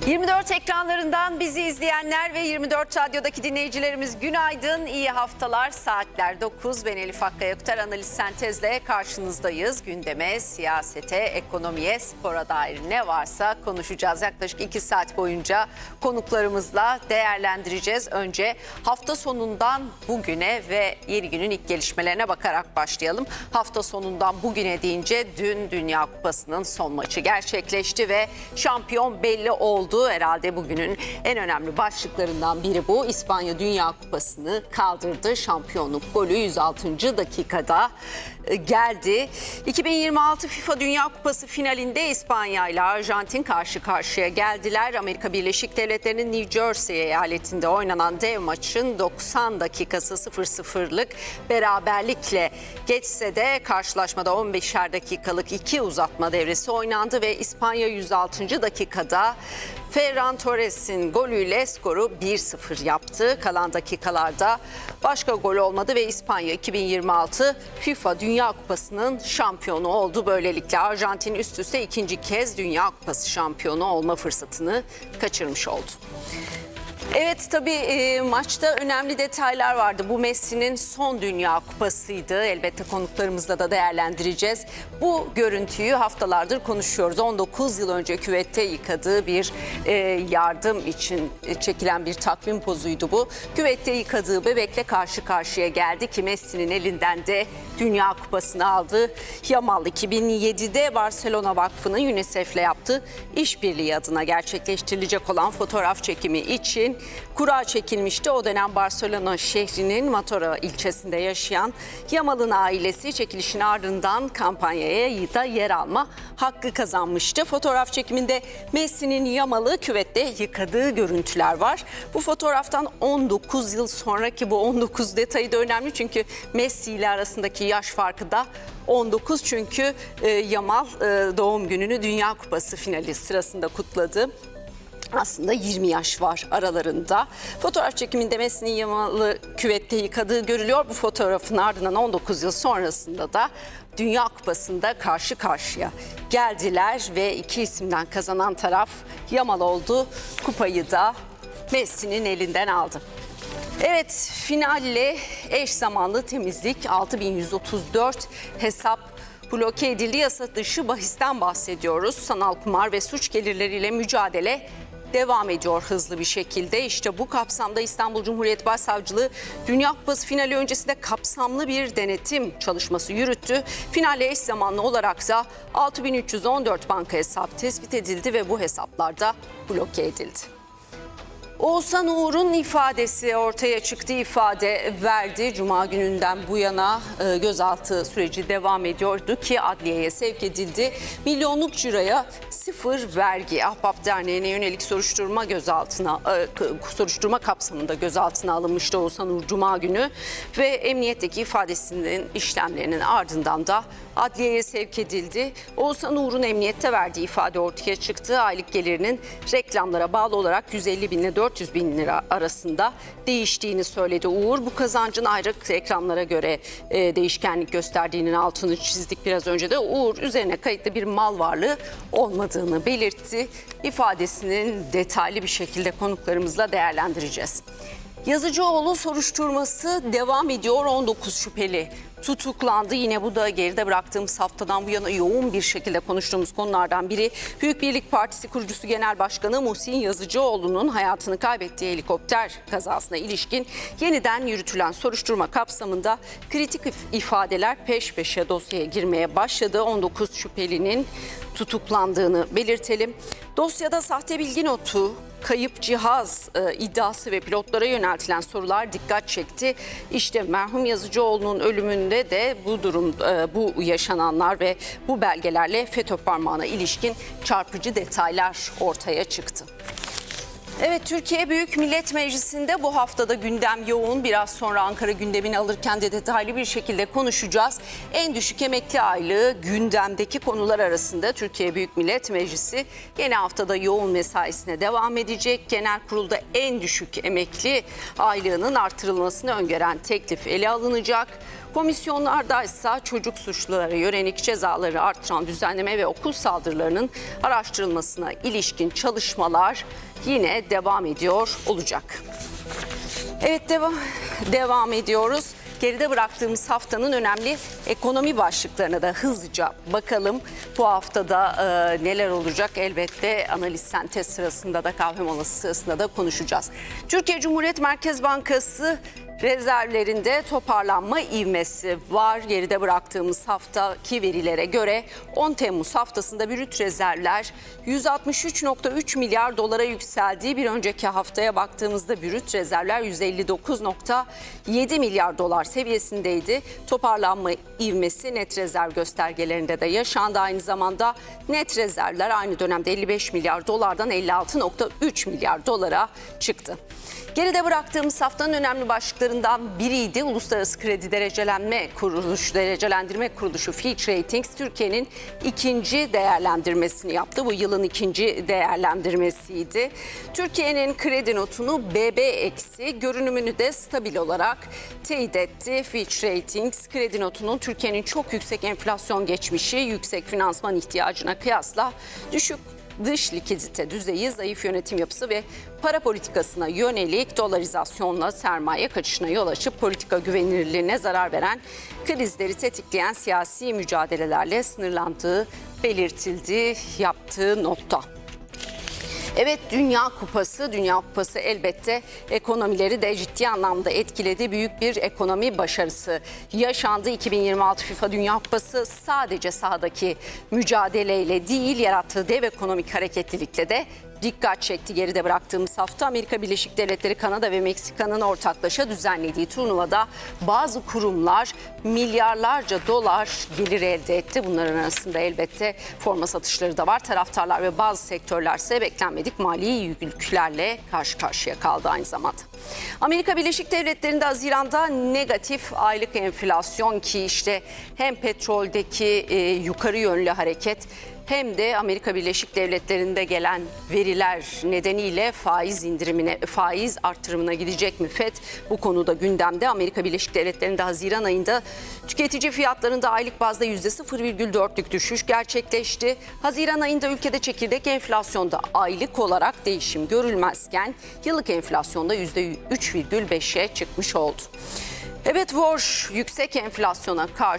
24 ekranlarından bizi izleyenler ve 24 Radyo'daki dinleyicilerimiz günaydın, iyi haftalar. Saatler 9. Ben Elif Akkaya Aktar, analiz sentezle karşınızdayız. Gündeme, siyasete, ekonomiye, spora dair ne varsa konuşacağız. Yaklaşık 2 saat boyunca konuklarımızla değerlendireceğiz. Önce hafta sonundan bugüne ve yeni günün ilk gelişmelerine bakarak başlayalım. Hafta sonundan bugüne deyince dün Dünya Kupası'nın son maçı gerçekleşti ve şampiyon belli oldu. Herhalde bugünün en önemli başlıklarından biri bu. İspanya Dünya Kupası'nı kaldırdı. Şampiyonluk golü 106. dakikada geldi. 2026 FIFA Dünya Kupası finalinde İspanya ile Arjantin karşı karşıya geldiler. Amerika Birleşik Devletleri'nin New Jersey eyaletinde oynanan dev maçın 90 dakikası 0-0'lık beraberlikle geçse de karşılaşmada 15'er dakikalık 2 uzatma devresi oynandı ve İspanya 106. dakikada Ferran Torres'in golüyle skoru 1-0 yaptı. Kalan dakikalarda başka gol olmadı ve İspanya 2026 FIFA Dünya Kupası'nın şampiyonu oldu. Böylelikle Arjantin üst üste ikinci kez Dünya Kupası şampiyonu olma fırsatını kaçırmış oldu. Evet, tabii maçta önemli detaylar vardı. Bu Messi'nin son Dünya Kupası'ydı. Elbette konuklarımızla da değerlendireceğiz. Bu görüntüyü haftalardır konuşuyoruz. 19 yıl önce küvette yıkadığı bir yardım için çekilen bir takvim pozuydu bu. Küvette yıkadığı bebekle karşı karşıya geldi ki Messi'nin elinden de Dünya Kupası'nı aldı. Yamal 2007'de Barcelona Vakfı'nın UNICEF'le yaptığı işbirliği adına gerçekleştirilecek olan fotoğraf çekimi için kura çekilmişti. O dönem Barcelona şehrinin Matora ilçesinde yaşayan Yamal'ın ailesi çekilişin ardından kampanyaya da yer alma hakkı kazanmıştı. Fotoğraf çekiminde Messi'nin Yamal'ı küvette yıkadığı görüntüler var. Bu fotoğraftan 19 yıl sonraki bu 19 detayı da önemli çünkü Messi ile arasındaki yaş farkı da 19 çünkü Yamal doğum gününü Dünya Kupası finali sırasında kutladı. Aslında 20 yaş var aralarında. Fotoğraf çekiminde Messi'nin Yamal'ı küvette yıkadığı görülüyor. Bu fotoğrafın ardından 19 yıl sonrasında da Dünya Kupası'nda karşı karşıya geldiler ve iki isimden kazanan taraf Yamal oldu. Kupayı da Messi'nin elinden aldı. Evet, finalle eş zamanlı temizlik 6134 hesap bloke edildi. Yasa dışı bahisten bahsediyoruz. Sanal kumar ve suç gelirleriyle mücadele devam ediyor hızlı bir şekilde. İşte bu kapsamda İstanbul Cumhuriyet Başsavcılığı Dünya Kupası finali öncesinde kapsamlı bir denetim çalışması yürüttü. Finale eş zamanlı olarak da 6314 banka hesap tespit edildi ve bu hesaplarda bloke edildi. Oğuzhan Uğur'un ifadesi ortaya çıktı, ifade verdi. Cuma gününden bu yana gözaltı süreci devam ediyordu ki adliyeye sevk edildi. Milyonluk ciroya sıfır vergi. Ahbap Derneği'ne yönelik soruşturma kapsamında gözaltına alınmıştı Oğuzhan Uğur Cuma günü ve emniyetteki ifadesinin işlemlerinin ardından da adliyeye sevk edildi. Oğuzhan Uğur'un emniyette verdiği ifade ortaya çıktı. Aylık gelirinin reklamlara bağlı olarak 150 bin ile 400 bin lira arasında değiştiğini söyledi Uğur. Bu kazancın ayrı reklamlara göre değişkenlik gösterdiğinin altını çizdik biraz önce de. Uğur üzerine kayıtlı bir mal varlığı olmadığını belirtti. İfadesinin detaylı bir şekilde konuklarımızla değerlendireceğiz. Yazıcıoğlu soruşturması devam ediyor. 19 şüpheli tutuklandı. Yine bu da geride bıraktığımız haftadan bu yana yoğun bir şekilde konuştuğumuz konulardan biri. Büyük Birlik Partisi kurucusu Genel Başkanı Muhsin Yazıcıoğlu'nun hayatını kaybettiği helikopter kazasına ilişkin yeniden yürütülen soruşturma kapsamında kritik ifadeler peş peşe dosyaya girmeye başladı. 19 şüphelinin tutuklandığını belirtelim. Dosyada sahte bilgi notu, kayıp cihaz iddiası ve pilotlara yöneltilen sorular dikkat çekti. İşte merhum Yazıcıoğlu'nun ölümünde de bu yaşananlar ve bu belgelerle FETÖ parmağına ilişkin çarpıcı detaylar ortaya çıktı. Evet, Türkiye Büyük Millet Meclisi'nde bu haftada gündem yoğun. Biraz sonra Ankara gündemini alırken de detaylı bir şekilde konuşacağız. En düşük emekli aylığı gündemdeki konular arasında. Türkiye Büyük Millet Meclisi yeni haftada yoğun mesaisine devam edecek. Genel kurulda en düşük emekli aylığının artırılmasını öngören teklif ele alınacak. Komisyonlarda ise çocuk suçlulara yönelik cezaları artıran düzenleme ve okul saldırılarının araştırılmasına ilişkin çalışmalar yine devam ediyor olacak. Evet, devam ediyoruz. Geride bıraktığımız haftanın önemli ekonomi başlıklarına da hızlıca bakalım. Bu haftada neler olacak elbette analiz sentez sırasında da, kahve molası sırasında da konuşacağız. Türkiye Cumhuriyet Merkez Bankası rezervlerinde toparlanma ivmesi var. Geride bıraktığımız haftaki verilere göre 10 Temmuz haftasında brüt rezervler 163,3 milyar dolara yükseldi. Bir önceki haftaya baktığımızda brüt rezervler 159,7 milyar dolar seviyesindeydi. Toparlanma ivmesi net rezerv göstergelerinde de yaşandı. Aynı zamanda net rezervler aynı dönemde 55 milyar dolardan 56,3 milyar dolara çıktı. Geride bıraktığımız haftanın önemli başlıklarından biriydi. Uluslararası Kredi Derecelendirme Kuruluşu Fitch Ratings Türkiye'nin ikinci değerlendirmesini yaptı. Bu yılın ikinci değerlendirmesiydi. Türkiye'nin kredi notunu BB- görünümünü de stabil olarak teyit etti. Fitch Ratings kredi notunun Türkiye'nin çok yüksek enflasyon geçmişi, yüksek finansman ihtiyacına kıyasla düşük dış likidite düzeyi, zayıf yönetim yapısı ve para politikasına yönelik dolarizasyonla sermaye kaçışına yol açıp politika güvenilirliğine zarar veren, krizleri tetikleyen siyasi mücadelelerle sınırlandığı belirtildi yaptığı notta. Evet, Dünya Kupası elbette ekonomileri de ciddi anlamda etkiledi. Büyük bir ekonomi başarısı yaşandı. 2026 FIFA Dünya Kupası sadece sahadaki mücadeleyle değil, yarattığı dev ekonomik hareketlilikle de dikkat çekti. Geride bıraktığımız hafta Amerika Birleşik Devletleri, Kanada ve Meksika'nın ortaklaşa düzenlediği turnuvada bazı kurumlar milyarlarca dolar gelir elde etti. Bunların arasında elbette forma satışları da var. Taraftarlar ve bazı sektörler ise beklenmedik mali yüklerle karşı karşıya kaldı aynı zamanda. Amerika Birleşik Devletleri'nde Haziran'da negatif aylık enflasyon, ki işte hem petroldeki yukarı yönlü hareket hem de Amerika Birleşik Devletleri'nde gelen veriler nedeniyle faiz artırımına gidecek mi FED? Bu konuda gündemde. Amerika Birleşik Devletleri'nde Haziran ayında tüketici fiyatlarında aylık bazda %0,4'lük düşüş gerçekleşti. Haziran ayında ülkede çekirdek enflasyonda aylık olarak değişim görülmezken yıllık enflasyonda %3,5'e çıkmış oldu. Evet, yüksek enflasyona karşı